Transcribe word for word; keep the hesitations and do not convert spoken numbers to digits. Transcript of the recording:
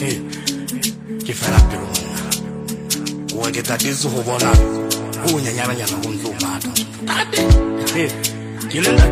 Hey, ke fela pelo monna. O ke tatetse go bona o nyanyana nyana go ntlo mata. Tate, hey, ke le nna